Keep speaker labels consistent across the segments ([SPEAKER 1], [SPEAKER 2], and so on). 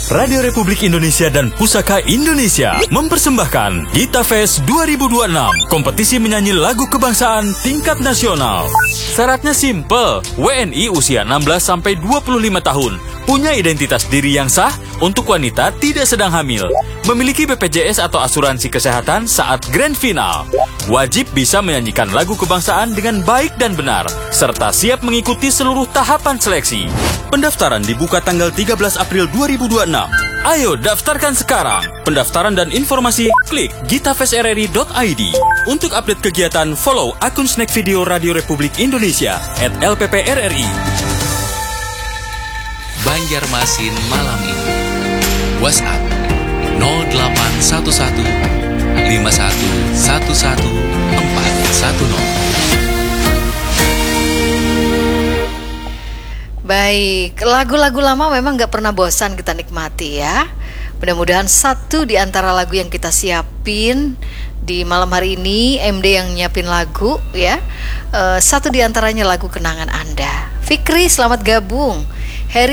[SPEAKER 1] Radio Republik Indonesia dan Pusaka Indonesia mempersembahkan Gita Fest 2026, kompetisi menyanyi lagu kebangsaan tingkat nasional. Syaratnya simple, WNI usia 16-25 tahun, punya identitas diri yang sah, untuk wanita tidak sedang hamil, memiliki BPJS atau asuransi kesehatan saat grand final, wajib bisa menyanyikan lagu kebangsaan dengan baik dan benar, serta siap mengikuti seluruh tahapan seleksi. Pendaftaran dibuka tanggal 13 April 2026. Ayo daftarkan sekarang. Pendaftaran dan informasi klik gitafestrri.id. Untuk update kegiatan, follow akun Snack Video Radio Republik Indonesia @LPPRRI.
[SPEAKER 2] Banjarmasin malam ini. WhatsApp 0811 5111 410.
[SPEAKER 3] Baik, lagu-lagu lama memang gak pernah bosan kita nikmati ya. Mudah-mudahan satu di antara lagu yang kita siapin di malam hari ini, MD yang nyiapin lagu ya, satu di antaranya lagu kenangan Anda. Fikri selamat gabung. Harry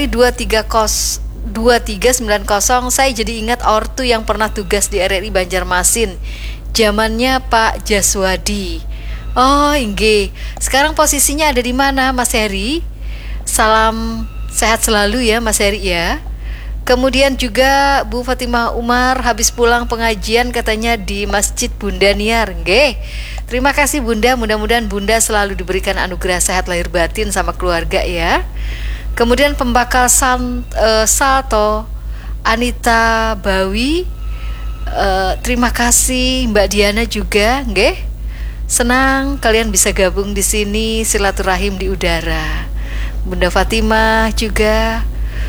[SPEAKER 3] 2390, saya jadi ingat ortu yang pernah tugas di RRI Banjarmasin, zamannya Pak Jaswadi. Oh inge, sekarang posisinya ada di mana Mas Heri? Salam sehat selalu ya Mas Heri ya. Kemudian juga Bu Fatimah Umar habis pulang pengajian katanya di Masjid Bunda Niar. Nggih. Terima kasih Bunda, mudah-mudahan Bunda selalu diberikan anugerah sehat lahir batin sama keluarga ya. Kemudian pembakal Salto Anita Bawi, terima kasih Mbak Diana juga, nggih. Senang kalian bisa gabung di sini, silaturahim di udara. Bunda Fatimah juga,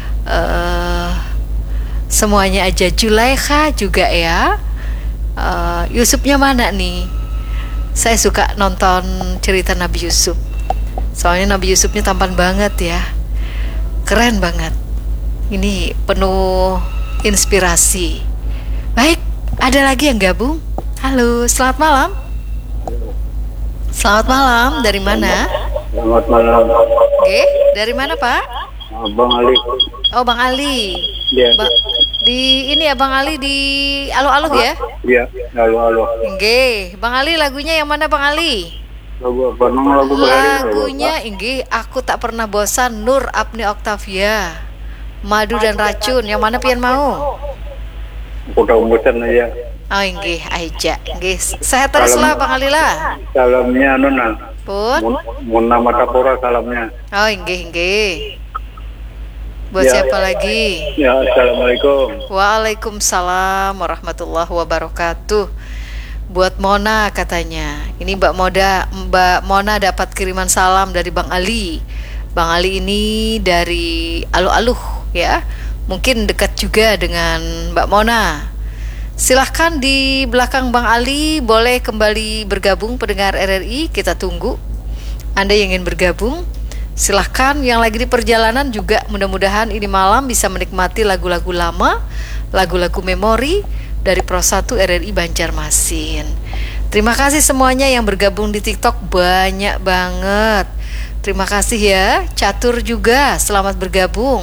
[SPEAKER 3] semuanya aja. Julaikha juga ya. Yusufnya mana nih? Saya suka nonton cerita Nabi Yusuf. Soalnya Nabi Yusufnya tampan banget ya. Keren banget. Ini penuh inspirasi. Baik, ada lagi yang gabung? Halo, selamat malam. Selamat malam, dari mana?
[SPEAKER 4] Selamat malam.
[SPEAKER 3] Oke, dari mana Pak?
[SPEAKER 4] Bang Ali.
[SPEAKER 3] Oh Bang Ali.
[SPEAKER 4] Iya.
[SPEAKER 3] Di ini ya Bang Ali di Alug-Alug ya?
[SPEAKER 4] Iya, halo.
[SPEAKER 3] Oke, Bang Ali lagunya yang mana Bang Ali?
[SPEAKER 4] Lagu apa? Lagu
[SPEAKER 3] Lagunya Inggi, aku tak pernah bosan, Nur Apni Octavia, Madu dan Racun. Yang mana pian mau?
[SPEAKER 4] Udah bosan aja.
[SPEAKER 3] Oh Inggi, aja. Inggi, sehat terus lah Bang Ali lah.
[SPEAKER 4] Salamnya Nona.
[SPEAKER 3] Pun?
[SPEAKER 4] Muna Matapura salamnya.
[SPEAKER 3] Oh Inggi. Buat
[SPEAKER 4] Ya.
[SPEAKER 3] siapa lagi?
[SPEAKER 4] Ya, assalamualaikum.
[SPEAKER 3] Waalaikumsalam warahmatullahi wabarakatuh. Buat Mona katanya. Ini Mbak Mona dapat kiriman salam dari Bang Ali. Bang Ali ini dari Aluh-Aluh ya. Mungkin dekat juga dengan Mbak Mona. Silahkan di belakang Bang Ali, boleh kembali bergabung pendengar RRI, kita tunggu. Anda yang ingin bergabung, silahkan. Yang lagi di perjalanan juga mudah-mudahan ini malam bisa menikmati lagu-lagu lama, lagu-lagu memori dari Pro 1 RRI Banjarmasin. Terima kasih semuanya yang bergabung di TikTok, banyak banget. Terima kasih ya, Catur juga selamat bergabung.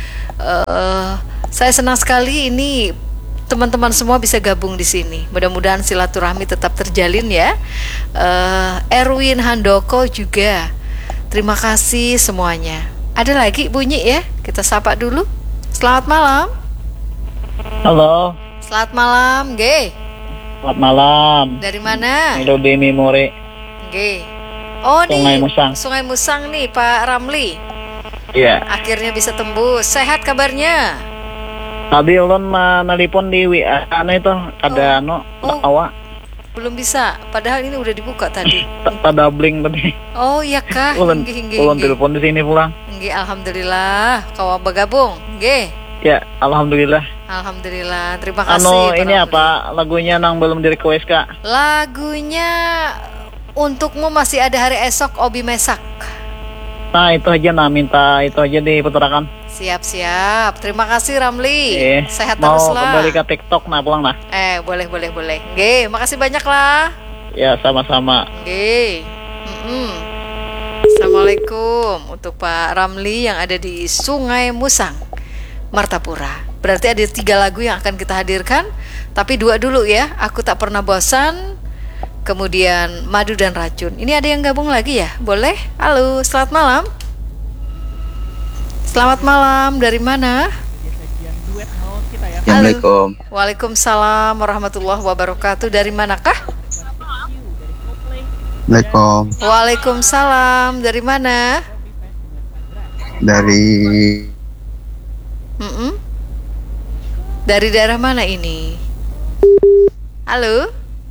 [SPEAKER 3] Saya senang sekali ini teman-teman semua bisa gabung di sini. Mudah-mudahan silaturahmi tetap terjalin ya. Erwin Handoko juga. Terima kasih semuanya. Ada lagi bunyi ya? Kita sapa dulu. Selamat malam.
[SPEAKER 5] Halo.
[SPEAKER 3] Selamat malam, G.
[SPEAKER 5] Selamat malam.
[SPEAKER 3] Dari mana?
[SPEAKER 5] Melodi Memori.
[SPEAKER 3] G. Oh
[SPEAKER 5] Sungai
[SPEAKER 3] nih,
[SPEAKER 5] Musang.
[SPEAKER 3] Sungai Musang nih, Pak Ramli.
[SPEAKER 5] Iya.
[SPEAKER 3] Akhirnya bisa tembus. Sehat kabarnya?
[SPEAKER 5] Tadi ulun menelpon di WA itu ada awak.
[SPEAKER 3] Belum bisa. Padahal ini udah dibuka tadi.
[SPEAKER 5] Pada bling tadi.
[SPEAKER 3] Oh iya kah?
[SPEAKER 5] Ulun telepon di sini pulang.
[SPEAKER 3] Nggih, alhamdulillah. Kau bergabung? Nggih.
[SPEAKER 5] Ya, alhamdulillah.
[SPEAKER 3] Alhamdulillah. Terima kasih.
[SPEAKER 5] Ini apa? Lagunya nang belum di request Kak.
[SPEAKER 3] Lagunya untukmu masih ada hari esok, Obi Mesak.
[SPEAKER 5] Nah, itu aja minta itu aja diputerakan.
[SPEAKER 3] Siap. Terima kasih Ramli. Sehat
[SPEAKER 5] mau
[SPEAKER 3] terus lah.
[SPEAKER 5] Mau kembali ke TikTok pulang nah.
[SPEAKER 3] Boleh. Nggih, makasih banyak lah.
[SPEAKER 5] Ya, sama-sama.
[SPEAKER 3] Nggih. Assalamualaikum untuk Pak Ramli yang ada di Sungai Musang, Martapura. Berarti ada 3 lagu yang akan kita hadirkan. Tapi 2 dulu ya. Aku Tak Pernah Bosan, kemudian Madu dan Racun. Ini ada yang gabung lagi ya? Boleh? Halo, selamat malam. Selamat malam, dari mana?
[SPEAKER 6] Assalamualaikum.
[SPEAKER 3] Waalaikumsalam warahmatullahi wabarakatuh. Dari manakah?
[SPEAKER 6] Assalamualaikum.
[SPEAKER 3] Waalaikumsalam. Dari mana?
[SPEAKER 6] Dari
[SPEAKER 3] Dari daerah mana ini? Halo?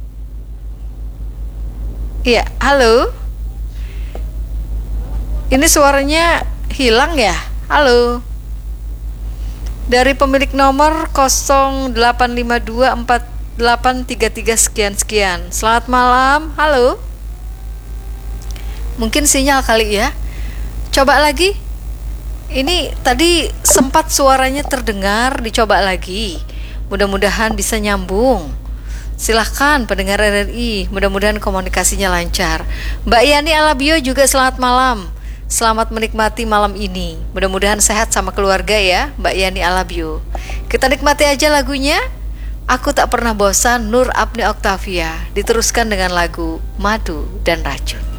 [SPEAKER 3] Iya, halo? Ini suaranya hilang ya? Halo? Dari pemilik nomor 08524833 sekian-sekian. Selamat malam, halo? Mungkin sinyal kali ya. Coba lagi. Ini tadi sempat suaranya terdengar, dicoba lagi. Mudah-mudahan bisa nyambung. Silahkan pendengar RRI, mudah-mudahan komunikasinya lancar. Mbak Yani Alabio juga selamat malam. Selamat menikmati malam ini. Mudah-mudahan sehat sama keluarga ya, Mbak Yani Alabio. Kita nikmati aja lagunya. Aku Tak Pernah Bosan, Nur Apni Octavia. Diteruskan dengan lagu Madu dan Racun.